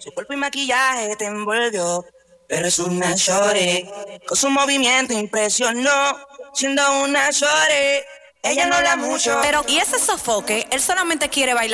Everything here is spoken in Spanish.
Su cuerpo y maquillaje te envolvió. Pero es una shorty, con su movimiento impresionó. Siendo una shorty, ella no habla mucho. Pero, ¿y ese sofoque? Él solamente quiere bailar